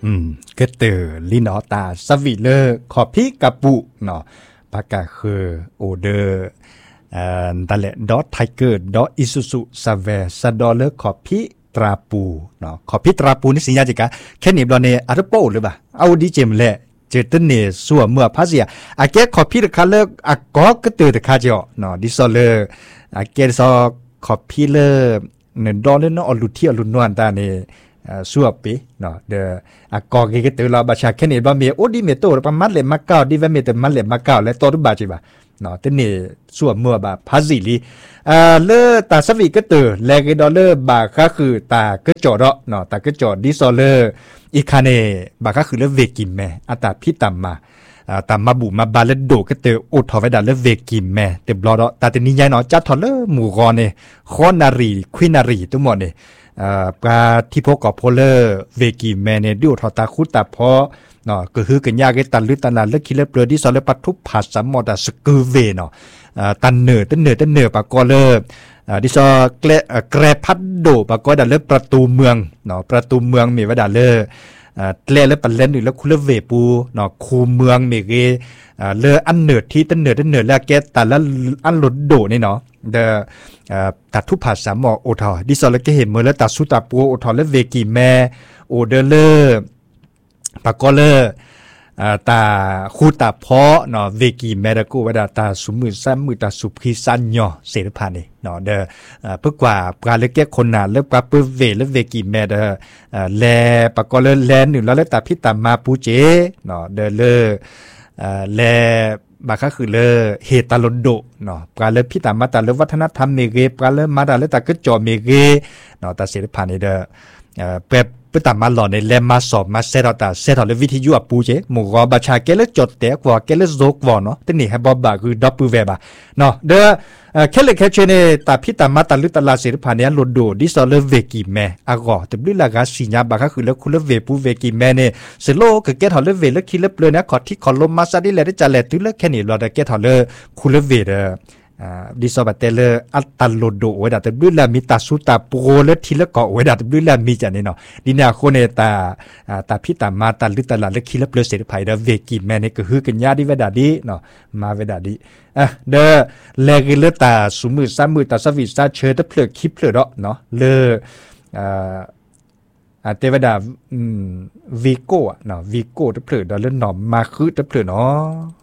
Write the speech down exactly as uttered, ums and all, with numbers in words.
อืมก็เตอลินอตาสวิเลอร์ขอพี่กะปุเนาะปากกาคือโอเดอร์เอ่อนั่นแหละดอทไทเกอร์ดอทอิซูซุซาเวสดอเลอร์ขอพี่ตราปูเนาะขอพี่ตราปูนี่สิญญาจิกะแค่นี้บลอเนอาร์โปหรือเปล่าเอาดีเจมแหละเจตเนสัวเมื่อพาเสียอาแกขอพี่ตะคาเลอร์อากอก็เตอตะคาเจาะเนาะดิซอเลอร์อาแกซอขอพี่เลอร์เนดอเลเนาะอลุที่อลุนวนตานี่สัวปีเนาะเดออากอเกเกตือลาบาชาแค่นี้บ่มีโอดิเมโตประมาณเลมาเก้าดิเวเมตมันเลมาเก้าและตอรุบาจิบะเนาะเตนี่สัวเมื่อบาพาซิลีอ่าเลอตาสวีก็ตือแลกดอลเลอร์บาก็คือตาก็จอดเนาะตาก็จอดดิซอเลอร์อีคาเนบาก็คือเลเวกิมแมอัตาพิตัมมาอ่าตามมาบุมาบาเลโดก็เตอโอทอไว้ดาเลเวกิมแมเตบลอดตาเตนี่ยายเนาะจัดทอเลหมู่กอเนคอนารีควินารีทุกหมดเนอ่าปลาที่พวกกอโพเลอร์เวกิแมเนดิวทอตาคุตาพอเนาะก็คือกันยากไอ้ตันลึตันนาเลิกคิเลเปลือดิซอเลปัทุบผัดสามมอดสกูเวเนาะอ่าตันเนอตันเนอตันเนอปากกอเลอร์อ่าดิซอแกลแกรพัดโดปากกอดาเลประตูเมืองเนาะประตูเมืองมีว่าดาเลอร์อ่าแกลเลปันเล่นอยู่แล้วคุเลเวปูเนาะคูเมืองมีเกอ่าเลออันเนอที่ตันเนอตันเนอแล้วแกแต่ละอันหลุดโดนี่เนาะเดออ่าตัดทุบผัดสามมอโอทอดิซอเลก็เห็นเมื่อแล้วตัดสุตาปูโอทอเลเวกิแมโอเดเลอร์ปากกอเลอร์อ่าตาคูตาเพาะเนาะเวกิแมดากูวดาตาสุมือซ้ำมือตาสุพิสัญญอเสรพานี่เนาะเด้ออ่าเพื่อกว่าปลาเล็กแก่คนน่ะเลิกปลาเปิ้เวและเวกิแมดอ่าแลปากกอเลอร์แลหนึ่งแล้วแล้วตาพิตามาปูเจเนาะเด้อเลออ่าแลบาก็คือเลอเฮตาลนโดเนาะปลาเลพิตามาตาเลวัฒนธรรมเมเกปลาเลมาดาเลตาก็จอเมเกเนาะตาเสรพานี่เด้อเอ่อเปปตามาหล่อในแลมาสอบมาเซตตาเซตเลวิทยุปูเจหมู่กอบาชาเกเลจดเตกว่าเกเลโซกว่าเนาะตนี่ให้บอบาคือดับปูเวบาเนาะเด้อเอ่อเคเลเคเชเนตาพิตามาตาลุตาลาเสรพานี่ลดโดดิซอเลเวกิแมอากอตบลิลากาสิญาบาก็คือเลคุเลเวปูเวกิแมเนเซโลก็เกทอเลเวเลคิเลเปลนะขอที่ขอลมมาซาดิเลได้จะแลตุเลแค่นี้รอได้เกทอเลคุเลเวเดออ่าดิซอบัตเตเลอัตตัลโลโดเวดาตบลิลามิตาสุตาโปเลทิเลกอเวดาตบลิลามิจันนี่เนาะดินาโคเนตาอ่าตาพิตามาตาลุตาลาเลคิเลเปลเสรพายเดเวกิแมเนก็คือกันญาดิเวดาดิเนาะมาเวดาดิอ่ะเด้อแลกิเลตาสุมือซ้ำมือตาสวิซาเชตเปลือกคิเปลือกเนาะเลอ่าอ่าเทวดาอืมวีโก้เนาะวีโก้ตะเปลือกดอลเลนอมมาคือตะเปลือกเนาะ